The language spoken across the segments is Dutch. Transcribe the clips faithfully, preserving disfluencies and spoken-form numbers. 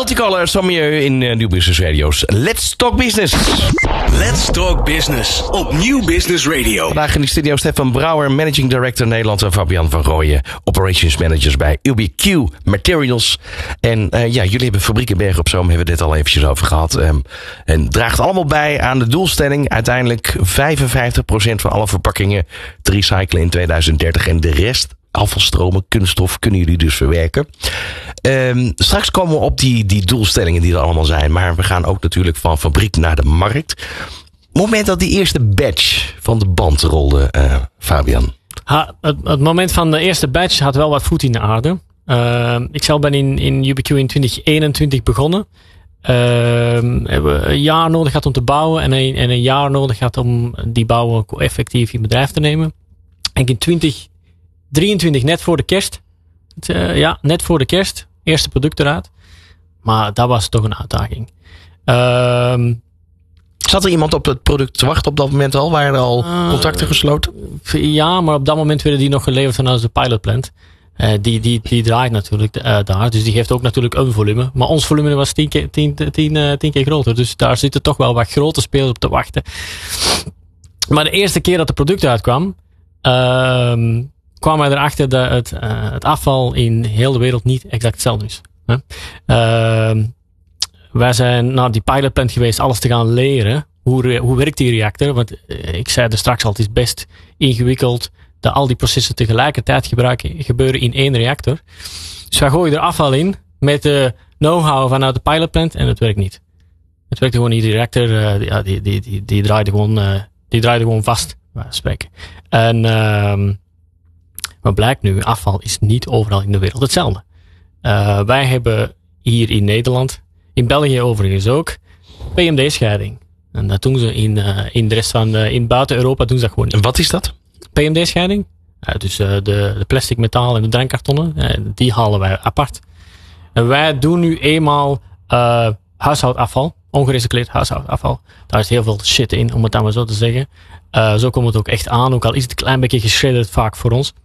Multicolor, Sommieu in uh, Nieuw Business Radio's Let's Talk Business. Let's Talk Business op Nieuw Business Radio. Vandaag in de studio Stefan Brouwer, Managing Director Nederland, en Fabian van Rooyen, Operations Managers bij U B Q Materials. En uh, ja, jullie hebben fabriek in Bergen op Zoom, hebben we het al eventjes over gehad. Um, en draagt allemaal bij aan de doelstelling uiteindelijk vijfenvijftig procent van alle verpakkingen te recyclen in tweeduizend dertig en de rest afvalstromen, kunststof, kunnen jullie dus verwerken. Um, straks komen we op die, die doelstellingen die er allemaal zijn. Maar we gaan ook natuurlijk van fabriek naar de markt. Op het moment dat die eerste batch van de band rolde, uh, Fabian. Ha, het, het moment van de eerste batch had wel wat voet in de aarde. Uh, ik zelf ben in, in U B Q in twintig eenentwintig begonnen. Uh, hebben we een jaar nodig gehad om te bouwen. En een, en een jaar nodig gehad om die bouwen effectief in bedrijf te nemen. En in twintig drieëntwintig, net voor de kerst. Uh, ja, net voor de kerst. Eerste product eruit. Maar dat was toch een uitdaging. Uh, Zat er iemand op het product te wachten op dat moment al? Waren er al uh, contacten gesloten? Ja, maar op dat moment werden die nog geleverd vanuit de pilotplant. Uh, die, die, die draait natuurlijk uh, daar. Dus die geeft ook natuurlijk een volume. Maar ons volume was tien keer, tien, tien, uh, tien keer groter. Dus daar zitten toch wel wat grote spelers op te wachten. Maar de eerste keer dat het product uitkwam, Uh, kwam wij erachter dat het, uh, het afval in heel de wereld niet exact hetzelfde is. Hè? Uh, wij zijn naar die pilotplant geweest alles te gaan leren. Hoe, hoe werkt die reactor? Want uh, ik zei er straks al, het is best ingewikkeld dat al die processen tegelijkertijd gebruiken, gebeuren in één reactor. Dus wij gooien er afval in met de know-how vanuit de pilotplant en het werkt niet. Het werkte gewoon niet. Die reactor, uh, die, die, die, die, die, draaide gewoon, uh, die draaide gewoon vast. Wij spreken. En uh, wat blijkt nu, afval is niet overal in de wereld hetzelfde. Uh, wij hebben hier in Nederland, in België overigens ook, P M D-scheiding. En dat doen ze in, uh, in de rest van, de, in buiten Europa doen ze dat gewoon niet. En wat is dat? P M D-scheiding. Uh, dus uh, de, de plastic, metaal en de drankkartonnen, uh, die halen wij apart. En wij doen nu eenmaal uh, huishoudafval, ongerecycleerd huishoudafval. Daar is heel veel shit in, om het dan maar zo te zeggen. Uh, zo komt het ook echt aan, ook al is het een klein beetje geschredderd vaak voor ons.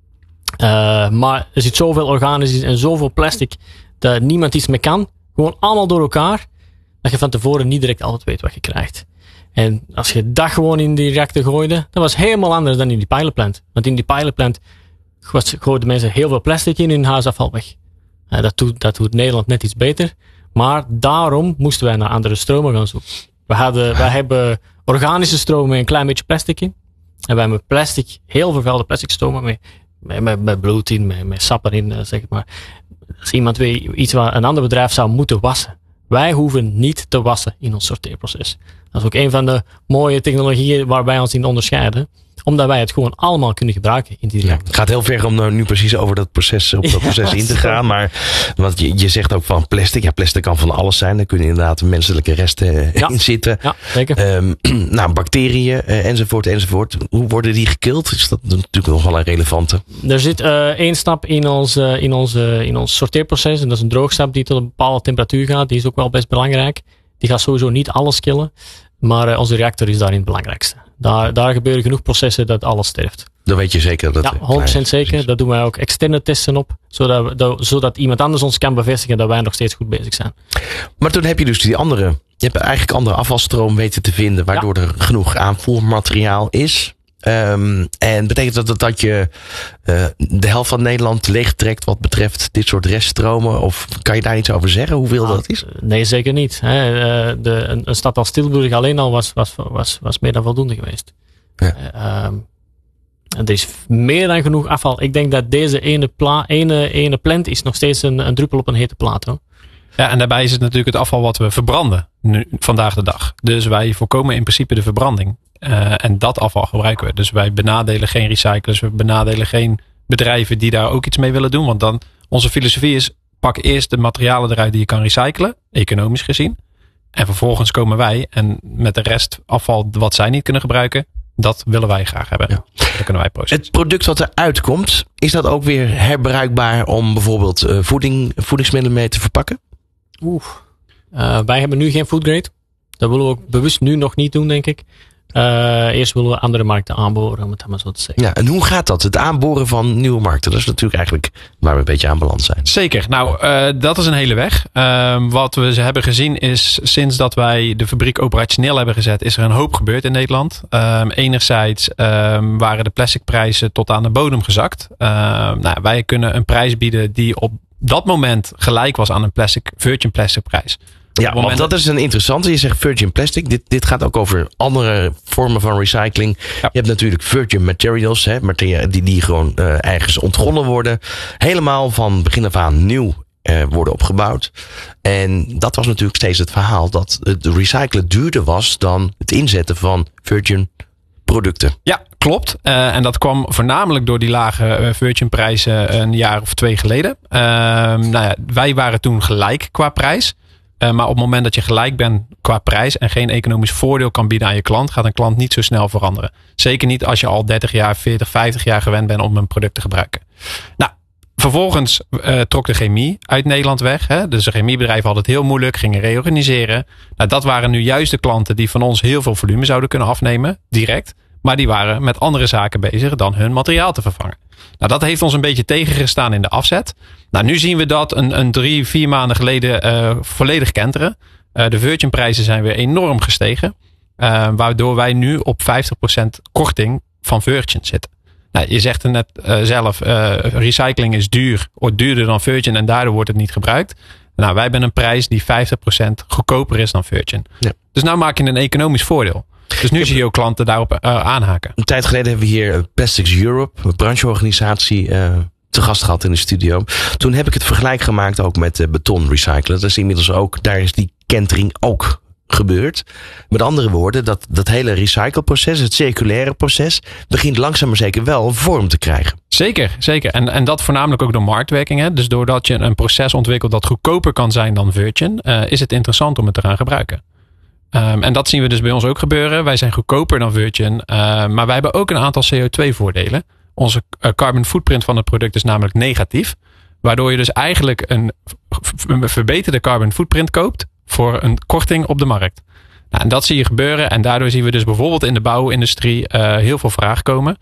Uh, maar er zit zoveel organisch en zoveel plastic dat niemand iets mee kan. Gewoon allemaal door elkaar. Dat je van tevoren niet direct altijd weet wat je krijgt. En als je dat gewoon in die reactor gooide, dat was helemaal anders dan in die pilotplant. Want in die pilotplant gooiden mensen heel veel plastic in hun huisafval weg. Uh, dat, doet, dat doet Nederland net iets beter. Maar daarom moesten wij naar andere stromen gaan zoeken. We hadden, wij hebben organische stromen met een klein beetje plastic in. En wij hebben plastic, heel vervuilde plastic stromen met Met, met, met bloed in, met, met sap erin, zeg maar. Als iemand weet iets wat een ander bedrijf zou moeten wassen. Wij hoeven niet te wassen in ons sorteerproces. Dat is ook een van de mooie technologieën waar wij ons in onderscheiden. Omdat wij het gewoon allemaal kunnen gebruiken in die reactor. Ja, het gaat heel ver om nu precies over dat proces, op dat ja, proces in te gaan. Maar want je, je zegt ook van plastic. Ja, plastic kan van alles zijn. Er kunnen inderdaad menselijke resten ja. in zitten. Ja, zeker. Um, nou, bacteriën uh, enzovoort enzovoort. Hoe worden die gekild? Is dat natuurlijk nog wel een relevante? Er zit uh, één stap in ons, uh, in, ons, uh, in ons sorteerproces. En dat is een droogstap die tot een bepaalde temperatuur gaat. Die is ook wel best belangrijk. Die gaat sowieso niet alles killen. Maar uh, onze reactor is daarin het belangrijkste. Daar, daar gebeuren genoeg processen dat alles sterft. Dan weet je zeker dat... Ja, honderd procent zeker. Precies. Daar doen wij ook externe testen op. Zodat, we, dat, zodat iemand anders ons kan bevestigen dat wij nog steeds goed bezig zijn. Maar toen heb je dus die andere... Je hebt eigenlijk andere afvalstroom weten te vinden. Waardoor ja. er genoeg aanvoermateriaal is. Um, en betekent dat dat je uh, de helft van Nederland leegtrekt wat betreft dit soort reststromen? Of kan je daar iets over zeggen? Hoeveel nou, dat is? Nee, zeker niet. Hè. De, een, een stad als Tilburg alleen al was, was, was, was meer dan voldoende geweest. Ja. Uh, um, er is meer dan genoeg afval. Ik denk dat deze ene, pla, ene, ene plant is nog steeds een, een druppel op een hete plaat. Hoor. Ja, en daarbij is het natuurlijk het afval wat we verbranden nu, vandaag de dag. Dus wij voorkomen in principe de verbranding. Uh, en dat afval gebruiken we. Dus wij benadelen geen recyclers. We benadelen geen bedrijven die daar ook iets mee willen doen. Want dan, onze filosofie is, pak eerst de materialen eruit die je kan recyclen. Economisch gezien. En vervolgens komen wij. En met de rest afval wat zij niet kunnen gebruiken. Dat willen wij graag hebben. Ja. Dat kunnen wij processeren. Het product wat eruit komt. Is dat ook weer herbruikbaar om bijvoorbeeld uh, voeding, voedingsmiddelen mee te verpakken? Oeh. Uh, wij hebben nu geen food grade. Dat willen we ook bewust nu nog niet doen, denk ik. Uh, eerst willen we andere markten aanboren, om het maar zo te zeggen. Ja, en hoe gaat dat? Het aanboren van nieuwe markten, dat is natuurlijk eigenlijk waar we een beetje aan beland zijn. Zeker. Nou, uh, dat is een hele weg. Uh, wat we hebben gezien is, sinds dat wij de fabriek operationeel hebben gezet, is er een hoop gebeurd in Nederland. Uh, enerzijds uh, waren de plasticprijzen tot aan de bodem gezakt. Uh, nou, wij kunnen een prijs bieden die op dat moment gelijk was aan een plastic, virgin plastic prijs. Ja, want moment... dat is een interessante. Je zegt virgin plastic. Dit, dit gaat ook over andere vormen van recycling. Ja. Je hebt natuurlijk virgin materials, hè, materia die, die gewoon uh, ergens ontgonnen worden. Helemaal van begin af aan nieuw uh, worden opgebouwd. En dat was natuurlijk steeds het verhaal dat het recyclen duurder was dan het inzetten van virgin producten. Ja, klopt. Uh, en dat kwam voornamelijk door die lage uh, virgin prijzen een jaar of twee geleden. Uh, nou ja, wij waren toen gelijk qua prijs. Uh, maar op het moment dat je gelijk bent qua prijs en geen economisch voordeel kan bieden aan je klant, gaat een klant niet zo snel veranderen. Zeker niet als je al dertig jaar, veertig, vijftig jaar gewend bent om een product te gebruiken. Nou, vervolgens uh, trok de chemie uit Nederland weg. Hè? Dus de chemiebedrijven hadden het heel moeilijk, gingen reorganiseren. Nou, dat waren nu juist de klanten die van ons heel veel volume zouden kunnen afnemen, direct. Maar die waren met andere zaken bezig dan hun materiaal te vervangen. Nou, dat heeft ons een beetje tegengestaan in de afzet. Nou, nu zien we dat een, een drie, vier maanden geleden uh, volledig kenteren. Uh, de virgin prijzen zijn weer enorm gestegen. Uh, waardoor wij nu op vijftig procent korting van virgin zitten. Nou, je zegt er net uh, zelf, uh, recycling is duur, wordt duurder dan virgin en daardoor wordt het niet gebruikt. Nou, wij hebben een prijs die vijftig procent goedkoper is dan virgin. Ja. Dus nou maak je een economisch voordeel. Dus nu zie je ook klanten daarop uh, aanhaken. Een tijd geleden hebben we hier Plastics Europe, een brancheorganisatie, uh, te gast gehad in de studio. Toen heb ik het vergelijk gemaakt ook met uh, beton recyclen. Dat is inmiddels ook, daar is die kentering ook gebeurd. Met andere woorden, dat, dat hele recycleproces, het circulaire proces, begint langzaam maar zeker wel vorm te krijgen. Zeker, zeker. En, en dat voornamelijk ook door marktwerking. Hè? Dus doordat je een proces ontwikkelt dat goedkoper kan zijn dan virgin, uh, is het interessant om het te gaan gebruiken. Um, en dat zien we dus bij ons ook gebeuren. Wij zijn goedkoper dan virgin, uh, maar wij hebben ook een aantal C O twee voordelen. Onze uh, carbon footprint van het product is namelijk negatief. Waardoor je dus eigenlijk een, een verbeterde carbon footprint koopt voor een korting op de markt. Nou, en dat zie je gebeuren. En daardoor zien we dus bijvoorbeeld in de bouwindustrie uh, heel veel vraag komen.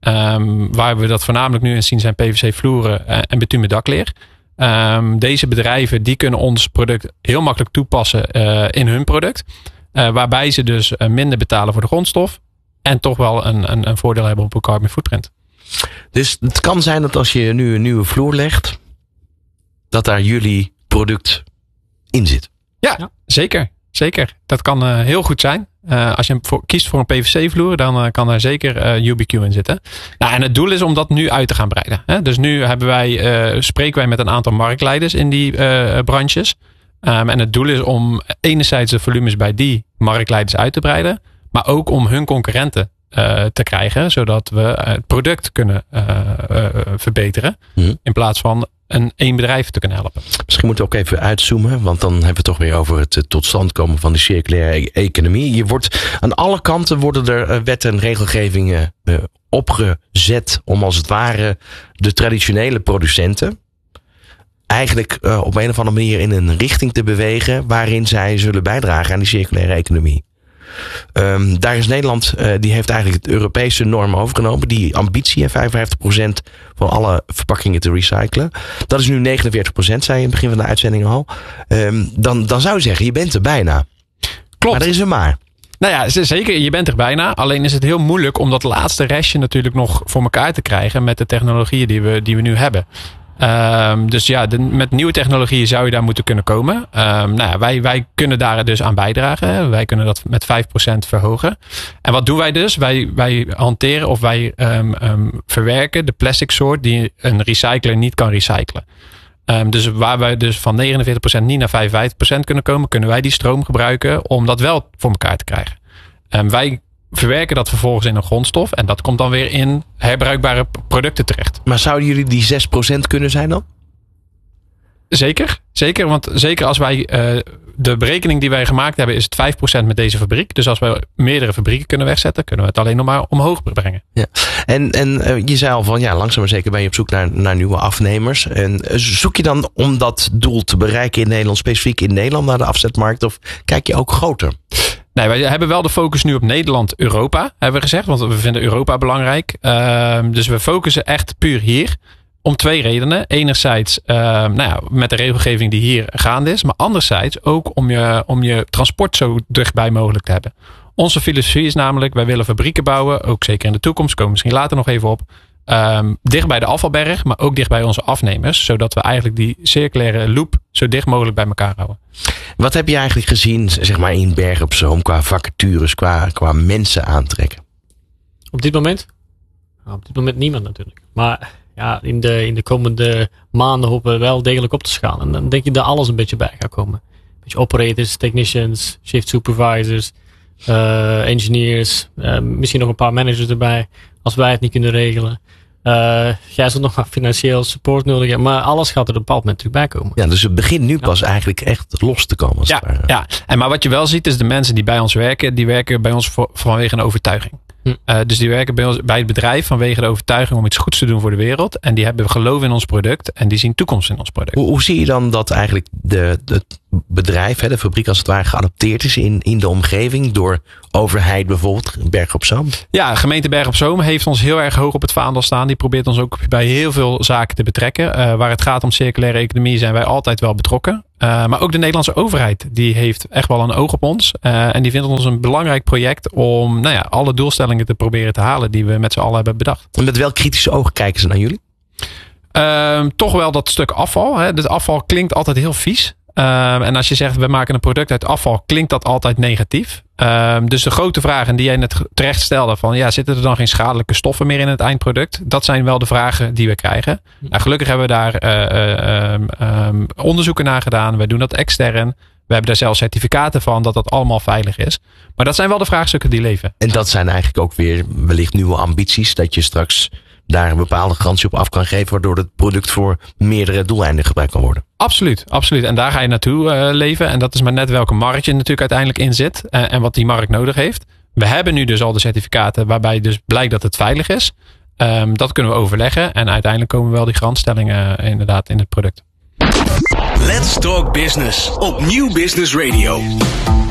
Um, waar we dat voornamelijk nu in zien zijn P V C vloeren uh, en bitumen dakleer. Um, deze bedrijven die kunnen ons product heel makkelijk toepassen uh, in hun product. Uh, waarbij ze dus uh, minder betalen voor de grondstof. En toch wel een, een, een voordeel hebben op een carbon footprint. Dus het kan zijn dat als je nu een nieuwe vloer legt, dat daar jullie product in zit. Ja, ja. zeker. Zeker. Dat kan uh, heel goed zijn. Uh, als je voor, kiest voor een P V C vloer, dan uh, kan er zeker uh, U B Q in zitten. Nou, en het doel is om dat nu uit te gaan breiden. Hè? Dus nu hebben wij, uh, spreken wij met een aantal marktleiders in die uh, branches. Um, en het doel is om enerzijds de volumes bij die marktleiders uit te breiden, maar ook om hun concurrenten uh, te krijgen, zodat we uh, het product kunnen uh, uh, verbeteren, mm-hmm. in plaats van een één bedrijf te kunnen helpen. Misschien moeten we ook even uitzoomen, want dan hebben we het toch weer over het tot stand komen van de circulaire economie. Je wordt, aan alle kanten worden er wet en regelgevingen uh, opgezet om als het ware de traditionele producenten eigenlijk uh, op een of andere manier in een richting te bewegen waarin zij zullen bijdragen aan die circulaire economie. Um, daar is Nederland, uh, die heeft eigenlijk het Europese norm overgenomen. Die ambitie, vijfenvijftig procent van alle verpakkingen te recyclen. Dat is nu negenenveertig procent, zei je in het begin van de uitzending al. Um, dan, dan zou je zeggen, je bent er bijna. Klopt. Maar er is een maar. Nou ja, zeker, je bent er bijna. Alleen is het heel moeilijk om dat laatste restje natuurlijk nog voor elkaar te krijgen met de technologieën die we, die we nu hebben. Um, dus ja, de, met nieuwe technologieën zou je daar moeten kunnen komen. Um, nou ja, wij, wij kunnen daar dus aan bijdragen. Hè. Wij kunnen dat met vijf procent verhogen. En wat doen wij dus? Wij, wij hanteren of wij um, um, verwerken de plastic soort die een recycler niet kan recyclen. Um, dus waar wij dus van negenenveertig procent niet naar vijfenvijftig procent kunnen komen, kunnen wij die stroom gebruiken om dat wel voor elkaar te krijgen. Um, wij verwerken dat vervolgens in een grondstof. En dat komt dan weer in herbruikbare producten terecht. Maar zouden jullie die zes procent kunnen zijn dan? Zeker. Zeker. Want zeker als wij uh, de berekening die wij gemaakt hebben is het vijf procent met deze fabriek. Dus als wij meerdere fabrieken kunnen wegzetten, kunnen we het alleen nog maar omhoog brengen. Ja. En, en uh, je zei al van ja, langzaam maar zeker ben je op zoek naar, naar nieuwe afnemers. En uh, zoek je dan om dat doel te bereiken in Nederland, specifiek in Nederland naar de afzetmarkt? Of kijk je ook groter? Nee, wij hebben wel de focus nu op Nederland, Europa, hebben we gezegd. Want we vinden Europa belangrijk. Uh, dus we focussen echt puur hier. Om twee redenen. Enerzijds uh, nou ja, met de regelgeving die hier gaande is. Maar anderzijds ook om je, om je transport zo dichtbij mogelijk te hebben. Onze filosofie is namelijk, wij willen fabrieken bouwen. Ook zeker in de toekomst, komen we misschien later nog even op. Um, dicht bij de afvalberg, maar ook dicht bij onze afnemers. Zodat we eigenlijk die circulaire loop zo dicht mogelijk bij elkaar houden. Wat heb je eigenlijk gezien, zeg maar, in Bergen op Zoom qua vacatures, qua, qua mensen aantrekken? Op dit moment? Nou, op dit moment niemand natuurlijk. Maar ja, in de, in de komende maanden hopen we wel degelijk op te schalen. En dan denk ik dat alles een beetje bij gaat komen. Een beetje operators, technicians, shift supervisors, uh, engineers. Uh, misschien nog een paar managers erbij. Als wij het niet kunnen regelen. Uh, jij zult nog maar financieel support nodig hebben. Maar alles gaat er op een bepaald moment natuurlijk bij komen. Ja, dus het begint nu pas ja. eigenlijk echt los te komen. Als ja, ja, en maar wat je wel ziet is de mensen die bij ons werken. Die werken bij ons voor, vanwege een overtuiging. Hm. Uh, dus die werken bij, ons, bij het bedrijf vanwege de overtuiging om iets goeds te doen voor de wereld. En die hebben geloof in ons product. En die zien toekomst in ons product. Hoe, hoe zie je dan dat eigenlijk de, de bedrijf, hè, de fabriek als het ware, geadopteerd is in, in de omgeving door overheid bijvoorbeeld, Bergen op Zoom? Ja, gemeente Bergen op Zoom heeft ons heel erg hoog op het vaandel staan. Die probeert ons ook bij heel veel zaken te betrekken. Uh, waar het gaat om circulaire economie zijn wij altijd wel betrokken. Uh, maar ook de Nederlandse overheid, die heeft echt wel een oog op ons. Uh, en die vindt ons een belangrijk project om nou ja, alle doelstellingen te proberen te halen die we met z'n allen hebben bedacht. En met welk kritische ogen kijken ze naar jullie? Uh, toch wel dat stuk afval. Hè. Het afval klinkt altijd heel vies. Uh, en als je zegt, we maken een product uit afval, klinkt dat altijd negatief. Uh, dus de grote vragen die jij net terecht stelde, van ja, zitten er dan geen schadelijke stoffen meer in het eindproduct? Dat zijn wel de vragen die we krijgen. Nou, gelukkig hebben we daar uh, uh, um, onderzoeken naar gedaan. We doen dat extern. We hebben daar zelfs certificaten van dat dat allemaal veilig is. Maar dat zijn wel de vraagstukken die leven. En dat zijn eigenlijk ook weer wellicht nieuwe ambities, dat je straks daar een bepaalde garantie op af kan geven, waardoor het product voor meerdere doeleinden gebruikt kan worden. Absoluut, absoluut. En daar ga je naartoe uh, leven. En dat is maar net welke markt je natuurlijk uiteindelijk in zit. Uh, en wat die markt nodig heeft. We hebben nu dus al de certificaten waarbij dus blijkt dat het veilig is. Um, dat kunnen we overleggen. En uiteindelijk komen wel die garantstellingen uh, inderdaad in het product. Let's Talk Business op Nieuw Business Radio.